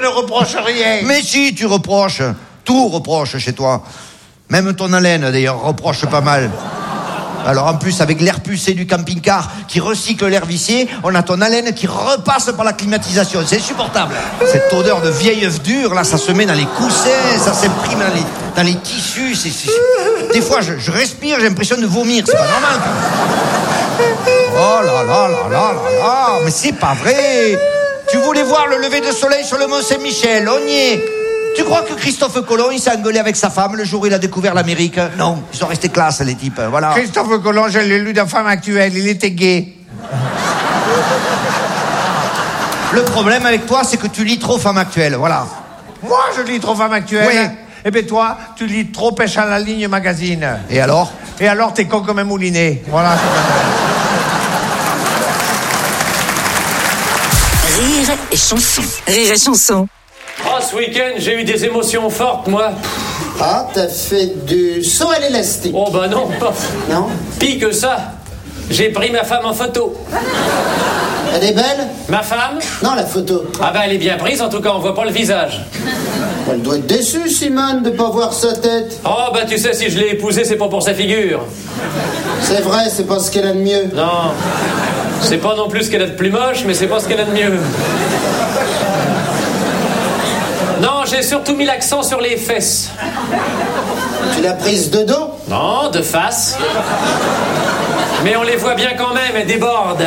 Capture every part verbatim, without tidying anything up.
ne reproche rien. Mais si, tu reproches. Tout reproche chez toi. Même ton haleine, d'ailleurs, reproche pas mal. Alors en plus, avec l'air pucé du camping-car qui recycle l'air vicié, on a ton haleine qui repasse par la climatisation. C'est insupportable. Cette odeur de vieille œuf dur, là, ça se met dans les coussins, ça s'imprime dans les, dans les tissus. C'est, c'est... Des fois, je, je respire, j'ai l'impression de vomir. C'est pas normal. Oh là là là là là là. Mais c'est pas vrai. Tu voulais voir le lever de soleil sur le Mont Saint-Michel, on y est. Tu crois que Christophe Colomb, il s'est engueulé avec sa femme le jour où il a découvert l'Amérique? Non, ils sont restés classe, les types, voilà. Christophe Colomb, je l'ai lu dans Femme Actuelle, il était gay. Le problème avec toi, c'est que tu lis trop Femme Actuelle, voilà. Moi, je lis trop Femme Actuelle. Oui. Eh bien, toi, tu lis trop Pêche à la ligne magazine. Et alors? Et alors, t'es con comme un moulinet. Voilà. Rire et chanson. Rire et chanson. Oh, ce week-end, j'ai eu des émotions fortes, moi. Ah, t'as fait du saut à l'élastique. Oh, bah non, pas... Non? Pis que ça. J'ai pris ma femme en photo. Elle est belle? Ma femme? Non, la photo. Ah bah, elle est bien prise, en tout cas, on voit pas le visage. Elle doit être déçue, Simone, de pas voir sa tête. Oh, bah, tu sais, si je l'ai épousée, c'est pas pour sa figure. C'est vrai, c'est pas ce qu'elle a de mieux. Non. C'est pas non plus ce qu'elle a de plus moche, mais c'est pas ce qu'elle a de mieux. Non, j'ai surtout mis l'accent sur les fesses. Tu l'as prise de dos? Non, de face. Mais on les voit bien quand même, elles débordent.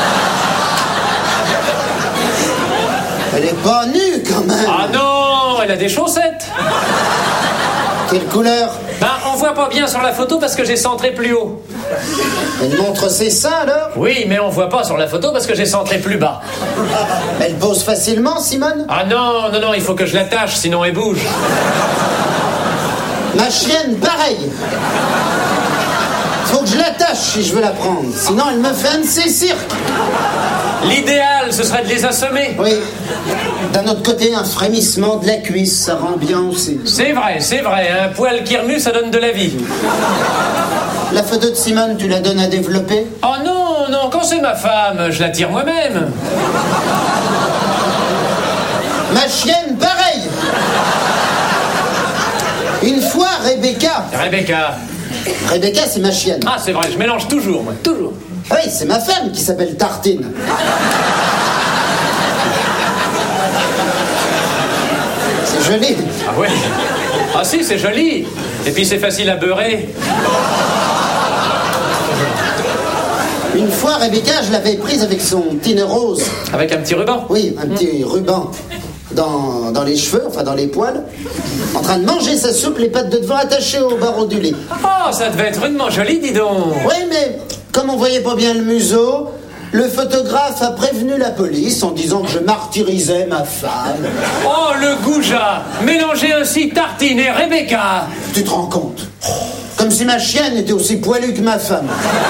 Elle est pas nue, quand même. Ah non, elle a des chaussettes. Quelle couleur? Ben, on voit pas bien sur la photo parce que j'ai centré plus haut. Elle montre ses seins, alors? Oui, mais on voit pas sur la photo parce que j'ai centré plus bas. Elle pose facilement, Simone? Ah non, non, non, il faut que je l'attache, sinon elle bouge. Ma chienne, pareil. Faut que je l'attache si je veux la prendre. Sinon, elle me fait un de ses cirques. L'idéal, ce serait de les assommer. Oui. D'un autre côté, un frémissement de la cuisse, ça rend bien aussi. C'est vrai, c'est vrai. Un poil qui remue, ça donne de la vie. La photo de Simone, tu la donnes à développer? Oh non, non, quand c'est ma femme, je la tire moi-même. Ma chienne, pareil. Une fois, Rebecca. Rebecca. Rebecca, c'est ma chienne. Ah, c'est vrai, je mélange toujours, moi, toujours. Oui, c'est ma femme qui s'appelle Tartine. C'est joli. Ah ouais. Ah si, c'est joli. Et puis c'est facile à beurrer. Une fois, Rebecca, je l'avais prise avec son petit nœud rose. Avec un petit ruban? Oui, un petit ruban dans, dans les cheveux, enfin dans les poils, en train de manger sa soupe, les pattes de devant attachées au barreau du lit. Oh, ça devait être rudement joli, dis donc. Oui, mais comme on voyait pas bien le museau, le photographe a prévenu la police en disant que je martyrisais ma femme. Oh, le goujat. Mélanger ainsi Tartine et Rebecca. Tu te rends compte? Comme si ma chienne était aussi poilue que ma femme.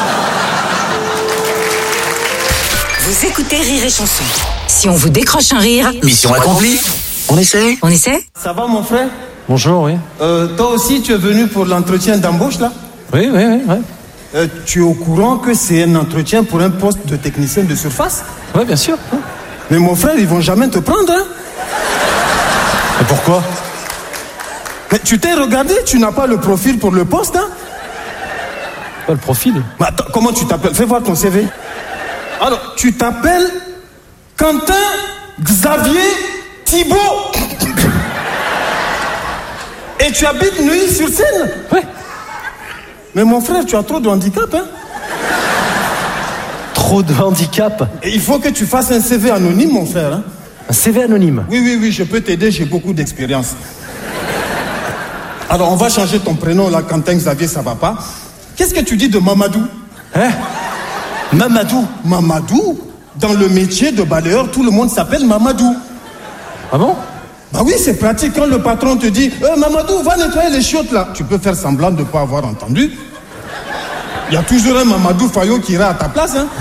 Vous écoutez Rire et chanson. Si on vous décroche un rire, Mission accomplie. On essaie? on essaie? Ça va, mon frère? Bonjour, oui. Euh, toi aussi, tu es venu pour l'entretien d'embauche, là? Oui, oui, oui, oui. Euh, tu es au courant que c'est un entretien pour un poste de technicien de surface? Oui, bien sûr. Mais mon frère, ils vont jamais te prendre, hein? Et pourquoi? Mais tu t'es regardé, tu n'as pas le profil pour le poste, hein? Pas le profil. Mais attends, comment tu t'appelles? Fais voir ton C V. Alors, tu t'appelles Quentin Xavier Thibault. Et tu habites Neuilly-sur-Seine? Oui. Mais mon frère, tu as trop de handicap, hein? Trop de handicap. Et il faut que tu fasses un C V anonyme, mon frère, hein? Un C V anonyme? Oui, oui, oui, je peux t'aider, j'ai beaucoup d'expérience. Alors, on va changer ton prénom, là, Quentin Xavier, ça va pas. Qu'est-ce que tu dis de Mamadou? Hein? Mamadou? Mamadou? Dans le métier de balayeur, tout le monde s'appelle Mamadou. Ah bon? Bah oui, c'est pratique. Quand le patron te dit euh, Mamadou, va nettoyer les chiottes là, tu peux faire semblant de ne pas avoir entendu. Il y a toujours un Mamadou Fayot qui ira à ta place, hein.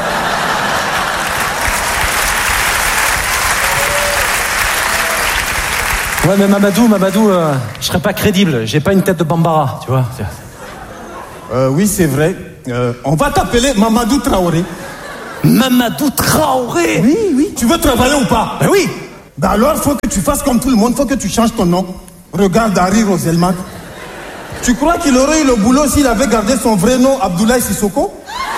Ouais, mais Mamadou, Mamadou, euh, je serais pas crédible. J'ai pas une tête de Bambara, tu vois. Euh, oui, c'est vrai. Euh, on va t'appeler Mamadou Traoré. Mamadou Traoré? Oui, oui. Tu veux travailler ou pas? Ben oui. Ben alors, faut que tu fasses comme tout le monde, faut que tu changes ton nom. Regarde Harry Roselmack. Tu crois qu'il aurait eu le boulot s'il avait gardé son vrai nom, Abdoulaye Sissoko?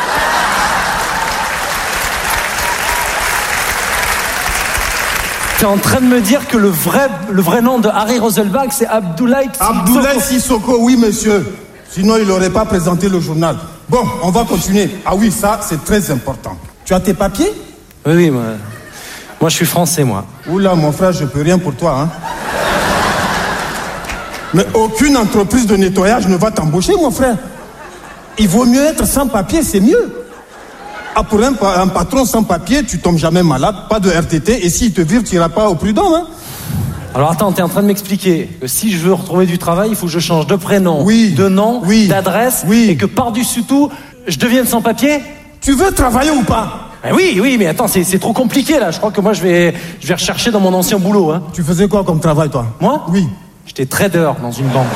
Tu es en train de me dire que le vrai, le vrai nom de Harry Roselmack, c'est Abdoulaye Sissoko. Abdoulaye Sissoko, oui, monsieur. Sinon, il n'aurait pas présenté le journal. Bon, on va continuer. Ah oui, ça, c'est très important. Tu as tes papiers? Oui, oui, moi, moi je suis français, moi. Oula, mon frère, je peux rien pour toi, hein. Mais aucune entreprise de nettoyage ne va t'embaucher, mon frère. Il vaut mieux être sans papier, c'est mieux. Ah, pour un, un patron sans papier, tu tombes jamais malade, pas de R T T, et s'il te vire, tu n'iras pas au prud'homme, hein. Alors attends, t'es en train de m'expliquer que si je veux retrouver du travail, il faut que je change de prénom, oui, de nom, oui, d'adresse, oui. Et que par-dessus tout, je devienne sans papier? Tu veux travailler ou pas? Ben oui, oui, mais attends, c'est, c'est trop compliqué là. Je crois que moi je vais, je vais rechercher dans mon ancien boulot. Hein. Tu faisais quoi comme travail, toi? Moi? Oui. J'étais trader dans une banque.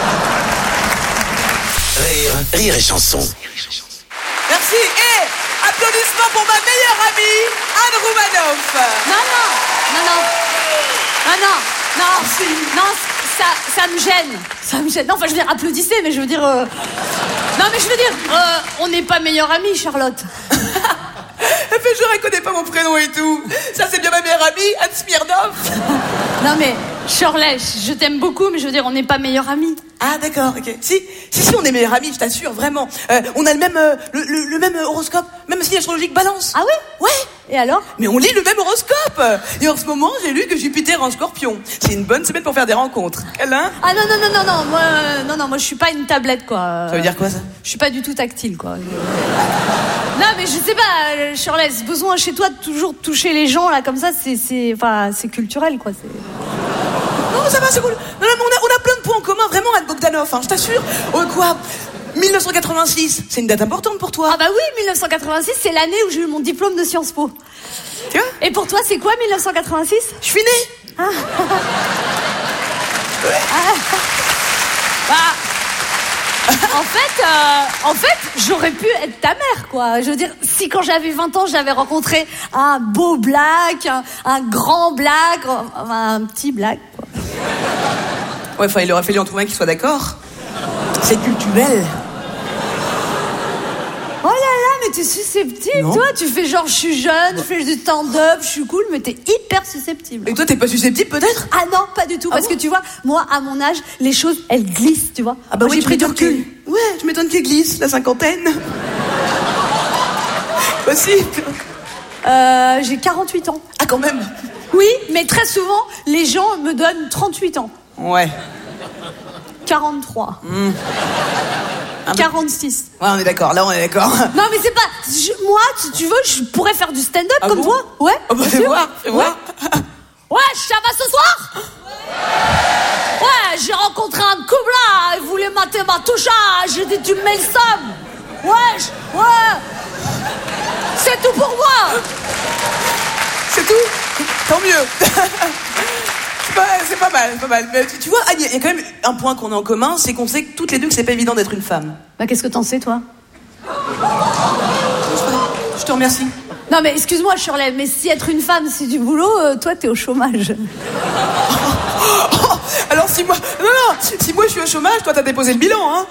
Rire, rire et chanson. Merci et applaudissements pour ma meilleure amie, Anne Roumanoff. Non, non, non, non. Ah non, non, si. non, ça, ça me gêne. Ça me gêne. Non, enfin, je veux dire, applaudissez, mais je veux dire... Euh... Non, mais je veux dire, euh, on n'est pas meilleure amie, Charlotte. Mais je reconnais pas mon prénom et tout. Ça, c'est bien ma meilleure amie, Anne Smirnoff. Non, mais, Shirley, je t'aime beaucoup, mais je veux dire, on n'est pas meilleure amie. Ah, d'accord, ok. Si, si, si, on est meilleure amie, je t'assure, vraiment. Euh, on a le même, euh, le, le, le même horoscope, même signe astrologique Balance. Ah oui? Ouais. Et alors? Mais on lit le même horoscope. Et en ce moment, j'ai lu que Jupiter en Scorpion. C'est une bonne semaine pour faire des rencontres. Elle, hein? Ah non, non, non, non, non, moi, euh, non, non, moi, je suis pas une tablette, quoi. Ça veut dire quoi, ça? Je suis pas du tout tactile, quoi. Non, mais je sais pas, euh, Shirley, ce besoin chez toi de toujours toucher les gens, là, comme ça, c'est, c'est, enfin, c'est culturel, quoi. C'est... Non, ça va, c'est cool. Non, non, mais on a, on a plein de points en commun, vraiment, Anne Bogdanov, hein, je t'assure. Oh, quoi? dix-neuf cent quatre-vingt-six, c'est une date importante pour toi. Ah bah oui, dix-neuf cent quatre-vingt-six, c'est l'année où j'ai eu mon diplôme de Sciences Po. Tu vois? Et pour toi, c'est quoi, dix-neuf cent quatre-vingt-six? Je suis née. Ah. Ouais. Ah. Bah, en fait, euh, en fait, j'aurais pu être ta mère, quoi. Je veux dire, si quand j'avais vingt ans, j'avais rencontré un beau black, un, un grand black, un, un petit black, quoi. Ouais, enfin, il aurait fallu en trouver un qui soit d'accord. C'est culturel. Oh là là, mais t'es susceptible, non. Toi. Tu fais genre, je suis jeune, je fais du stand-up, je suis cool, mais t'es hyper susceptible. Et toi, t'es pas susceptible, peut-être? Ah non, pas du tout, ah parce bon que tu vois, moi, à mon âge, les choses, elles glissent, tu vois. Ah bah moi, oui, j'ai pris du recul. Que... Ouais, je m'étonne qu'elle glisse, la cinquantaine. Aussi. Euh, j'ai quarante-huit ans. Ah, quand même. Oui, mais très souvent, les gens me donnent trente-huit ans. Ouais. quarante-trois. Mmh. quarante-six. Ouais, on est d'accord, là on est d'accord. Non, mais c'est pas... Je, moi, si tu veux, je pourrais faire du stand-up ah comme bon toi. Ouais. Oh bah fais voir, fais voir. Ouais, ça va ce soir? Ouais, j'ai rencontré un couple là, il voulait mater ma touche, j'ai dit tu me mets le somme. Ouais, je, ouais. C'est tout pour moi. C'est tout? Tant mieux. C'est pas, c'est pas mal, pas mal. Mais tu, tu vois, il y, y a quand même un point qu'on a en commun, c'est qu'on sait que toutes les deux que c'est pas évident d'être une femme. Bah qu'est-ce que t'en sais, toi? Je te remercie. Non mais excuse-moi, Shirley, mais si être une femme c'est du boulot, euh, toi t'es au chômage. Oh, alors si moi, non non, si moi je suis au chômage, toi t'as déposé le bilan, hein.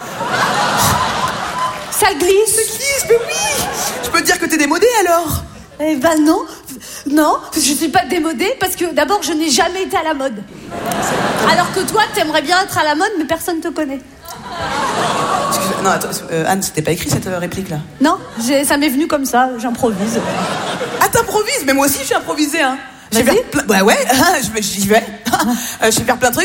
Ça glisse. Ça glisse, mais oui. Je peux te dire que t'es démodée alors. Eh ben non, non, je suis pas démodée parce que d'abord je n'ai jamais été à la mode. Alors que toi t'aimerais bien être à la mode mais personne te connaît. Excuse-moi, non attends, euh, Anne, c'était pas écrit cette euh, réplique là? Non, j'ai, ça m'est venu comme ça, j'improvise. Ah t'improvises? Mais moi aussi je suis improvisée, hein. Vas-y. Plein... Bah ouais, je vais, j'y vais. Je vais faire plein de trucs.